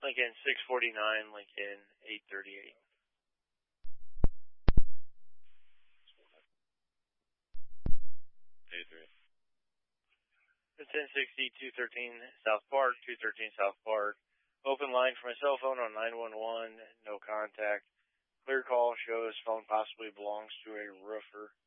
Lincoln 649, Lincoln 838. The 1060, 213 South Park, 213 South Park. Open line for my cell phone on 911, no contact. Clear call shows phone possibly belongs to a roofer.